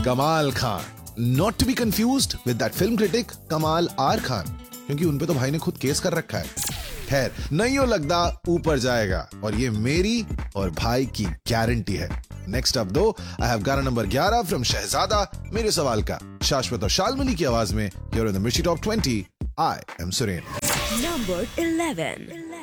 कमाल Khan, not to be confused with that film critic कमाल are Khan, क्योंकि उनपे तो भाई ने खुद केस कर रखा है। खैर, नहीं हो लगदा ऊपर जाएगा, और ये मेरी और भाई की गारंटी है। नेक्स्ट अप दो आई हैव गाना नंबर 11 फ्रॉम शहजादा, मेरे सवाल का शाश्वत और शालमली की आवाज में, हियर इन द मिर्ची top 20, I am Suren. Number 11.